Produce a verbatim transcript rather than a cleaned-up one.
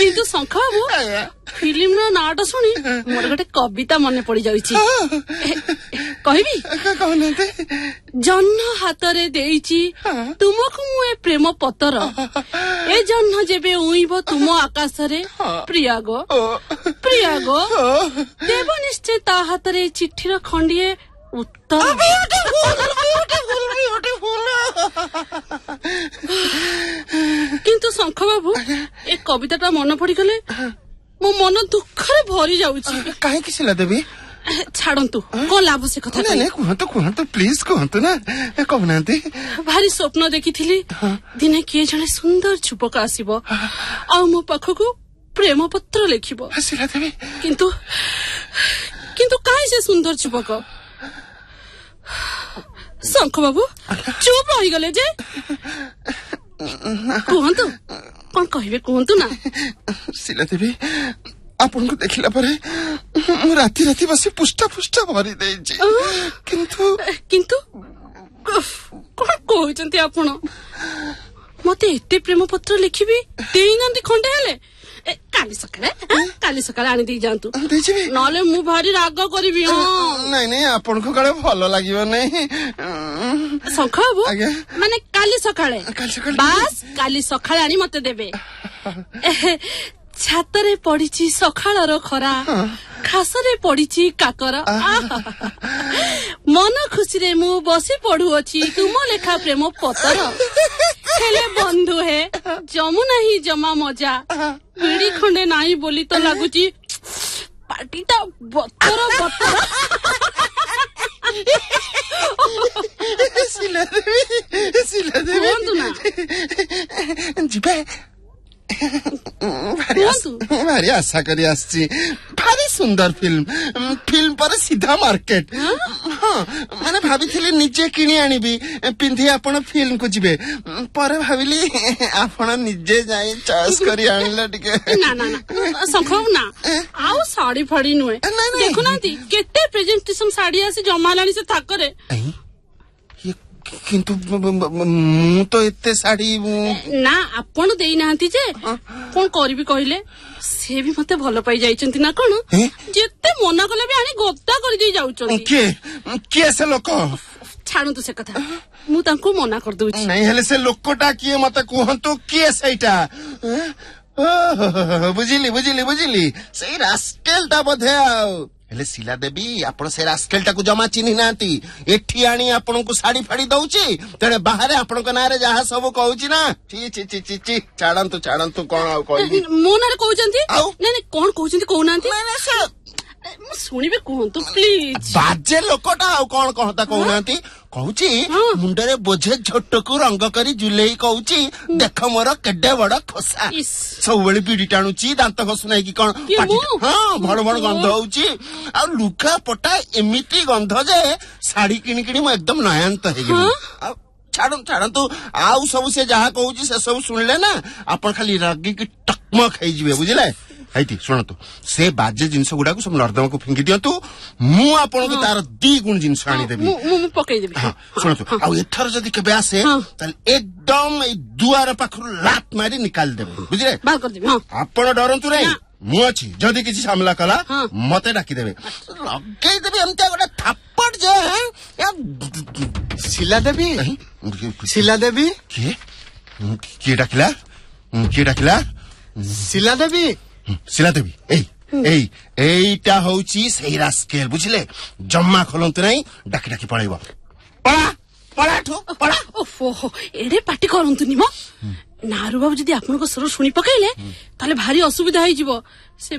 କିନ୍ତୁ ଶଙ୍ଖ ବାବୁ ଫିଲ୍ମର ନାଁଟା ଶୁଣି ମୋର ଗୋଟେ କବିତା ମନେ ପଡି ଯାଉଛି କହିବି ଜହ୍ନ ହାତରେ ଦେଇଛି ତୁମକୁ ମୁଁ ଏ ପ୍ରେମ ପତର ଏ ଜହ୍ନ ଯେବେ ଉଇଁବ ତୁମ ଆକାଶରେ ପ୍ରିୟାଗ ପ୍ରିୟାଗ ଦେବ ନିଶ୍ଚୟ ତା ହାତରେ ଚିଠିର ଖଣ୍ଡିଏ ଉତ୍ତର କିନ୍ତୁ ଶଙ୍ଖ ବାବୁ ଏ କବିତାଟା ମନେ ପଡିଗଲେ ମୋ ମନ ଦୁଃଖରେ ଭରି ଯାଉଛି କାହିଁକି ଶିଲା ଦେବୀ ଛାଡନ୍ତୁ କଣ ଲାଭ ସେ କଥା କୁହନ୍ତୁ କୁହନ୍ତୁ ପ୍ଲିଜ କୁହନ୍ତୁ ନା କହୁନାହାନ୍ତି ଭାରି ସ୍ୱପ୍ନ ଦେଖିଥିଲି ଦିନେ କିଏ ଜଣେ ସୁନ୍ଦର ଯୁବକ ଆସିବ ଆଉ ମୋ ପାଖକୁ ପ୍ରେମ ପତ୍ର ଲେଖିବ ଶିଲା ଦେବୀ କିନ୍ତୁ କିନ୍ତୁ କାହିଁ ସେ ସୁନ୍ଦର ଯୁବକ ଶଙ୍ଖ ବାବୁ ଚୁପ ରହିଗଲେ ଯେ କୁହନ୍ତୁ କଣ କହିବେ କୁହନ୍ତୁ ନା ଶିଲା ଦେବୀ ଆପଣଙ୍କୁ ଦେଖିଲା ପରେ ମୁଁ ରାତି ରାତି ବସି ପୁଷ୍ଟା ପୁଷ୍ଟା ଭରି ଦେଇଛି କିନ୍ତୁ କିନ୍ତୁ କଣ କହୁଛନ୍ତି ଆପଣ ମତେ ଏତେ ପ୍ରେମ ପତ୍ର ଲେଖିବି ଦେଇନାହାନ୍ତି ଖଣ୍ଡେ ହେଲେ କାଲି ସକାଳେ କାଲି ସକାଳେ ଆଣିଦେଇ ଯାଆନ୍ତୁ ନହେଲେ ମୁଁ ଭାରି ରାଗ କରିବି ନାଇଁ ନାଇଁ ଆପଣଙ୍କୁ କାଳେ ଭଲ ଲାଗିବ ନାଇଁ ଶଙ୍ଖ ବାବୁ ମାନେ କାଲି ସକାଳେ ବାସ୍ କାଲି ସକାଳେ ଆଣି ମତେ ଦେବେ ଛାତରେ ପଡିଛି ସକାଳର ଖରା ଖାସରେ ପଡିଛି କାକର ମନ ଖୁସିରେ ମୁଁ ବସି ପଢୁଅଛି ତୁମ ଲେଖା ପ୍ରେମ ପତର ହେଲେ ବନ୍ଧୁ ହେ ଜମୁ ନାହିଁ ଜମା ମଜା ବିଡି ଖଣ୍ଡେ ନାହିଁ ବୋଲି ତ ଲାଗୁଛି ପାଟିଟା ବତର ବତର ଶିଲା ଦେବୀ ଶିଲା ଦେବୀ କୁହନ୍ତୁ ନା ଯିବେ ଭାରି ଆଶା କରି ଆସିଛି ଭାରି ସୁନ୍ଦର ଫିଲ୍ମ ଫିଲ୍ମ ପରେ ସିଧା ମାର୍କେଟ ହଁ ମାନେ ଭାବିଥିଲି ନିଜେ କିଣି ଆଣିବି ପିନ୍ଧି ଆପଣ ଫିଲ୍ମକୁ ଯିବେ ପରେ ଭାବିଲି ଆପଣ ନିଜେ ଯାଇ ଚଏସ୍ କରି ଆଣିଲେ ଟିକେ ନା ନା ଶଙ୍ଖ ନା ଆଉ ଶାଢୀ ଫାଡି ନୁହେଁ ଦେଖୁନାହାନ୍ତି କେତେ ପ୍ରେଜେଣ୍ଟେସନ ଶାଢୀ ଆସି ଜମା ହେଲାଣି ସେ ଥାକରେ କିନ୍ତୁ ମୁଁ ତ ଏତେ ଶାଢୀ ନା ଆପଣ ଦେଇନାହାନ୍ତି ଯେ କଣ କରିବି କହିଲେ ସେ ବି ମତେ ଭଲ ପାଇ ଯାଇଛନ୍ତି ନା କଣ ଯେତେ ମନା କଲେ ବି ଆଣି ଗଦା କରିଦେଇ ଯାଉଛନ୍ତି କିଏ କିଏ ସେ ଲୋକ ଛାଡନ୍ତୁ ସେ କଥା ମୁଁ ତାଙ୍କୁ ମନା କରିଦଉଛି ନାଇଁ ହେଲେ ସେ ଲୋକଟା କିଏ ମତେ କୁହନ୍ତୁ କିଏ ସେଇଟା ବୁଝିଲି ବୁଝିଲି ବୁଝିଲି ସେଇ ରାସ୍କେଲଟା ବୋଧେ ଆଉ ହେଲେ ଶିଲା ଦେବୀ ଆପଣ ସେ ରାସ୍କେଲଟାକୁ ଜମା ଚିହ୍ନି ନାହାନ୍ତି ଏଠି ଆଣି ଆପଣଙ୍କୁ ଶାଢୀ ଫାଡି ଦଉଛି ତେଣେ ବାହାରେ ଆପଣଙ୍କ ନାଁରେ ଯାହା ସବୁ କହୁଛି ନା ଛି ଛି ଛି ଛି ଛି ଛାଡନ୍ତୁ ଛାଡନ୍ତୁ କଣ ଆଉ କହିବି ମୋ ନାଁରେ କହୁଛନ୍ତି ନାଇଁ ନାଇଁ କଣ କହୁଛନ୍ତି କହୁନାହାନ୍ତି ଶୁଣିବେ କୁହନ୍ତୁ ପ୍ଲିଜ ବାଜେ ଲୋକଟା ଆଉ କଣ କହତା କହୁନାହାନ୍ତି କହୁଛି ମୁଣ୍ଡରେ ବୋଝେ ଝୋଟକୁ ରଙ୍ଗ କରି ଜୁଲେଇ କହୁଛି ଦେଖ ମୋର କେଡେ ବଡ ଖୋସା ସବୁବେଳେ ବିଡି ଟାଣୁଛି ଦାନ୍ତ ଘଷୁ ନାହିଁ କି କଣ ହଁ ଭଣ ଭଣ ଗନ୍ଧ ହଉଛି ଆଉ ଲୁଗା ପଟା ଏମିତି ଗନ୍ଧ ଯେ ଶାଢୀ କିଣି କିଣି ମୁଁ ଏକଦମ ନୟାନ୍ତ ହେଇଗଲି ଆଉ ଛାଡନ୍ତୁ ଛାଡନ୍ତୁ ଆଉ ସବୁ ସେ ଯାହା କହୁଛି ସେ ସବୁ ଶୁଣିଲେ ନା ଆପଣ ଖାଲି ରାଗିକି ଟକମକ ହେଇଯିବେ ବୁଝିଲେ ହେଇଟି ଶୁଣନ୍ତୁ ସେ ବାଜେ ଜିନିଷ ଗୁଡାକୁ ସବୁ ନର୍ଦ୍ଦମାକୁ ଫିଙ୍ଗି ଦିଅନ୍ତୁ ମୁଁ ଆପଣଙ୍କୁ ତାର ଦି ଗୁଣ ଜିନିଷ ଆଣିଦେବି ପକେଇଦେବି ଶୁଣନ୍ତୁ ଆଉ ଏଥର ଯଦି କେବେ ଆସେ ତାହେଲେ ଏକଦମ ଏଇ ଦୁଆର ପାଖରୁ ଲାତ ମାରି ନିକାଲି ଦେବେ ବୁଝିଲେ ଆପଣ ଡରନ୍ତୁ ନାହିଁ ମୁଁ ଅଛି ଯଦି କିଛି ସାମଲା କଲା ମତେ ଡାକିଦେବେ ଲଗେଇଦେବି ଏମିତିଆ ଗୋଟେ ଥାପଡ ଯେ ଶିଲା ଦେବୀ ଶିଲା ଦେବୀ କିଏ କିଏ ଡାକିଲା କିଏ ଡାକିଲା ଶିଲା ଦେବୀ ଶିଲା ଦେବୀ ଏଇ ଏଇ ଏଇଟା ହଉଛି ସେଇ ରାସ୍କେଲ ବୁଝିଲେ ଜମା ଖୋଲନ୍ତୁ ନାହିଁ ଡାକି ଡାକି ପଳେଇବ ପଳା ପଳା ଠୁ ପଳା ଓହୋ ଏଡେ ପାଟି କରନ୍ତୁନି ମ ନାରୁ ବାବୁ ଯଦି ଆପଣଙ୍କ ସ୍ୱର ଶୁଣି ପକେଇଲେ ତାହେଲେ ଭାରି ଅସୁବିଧା ହେଇଯିବ ସେ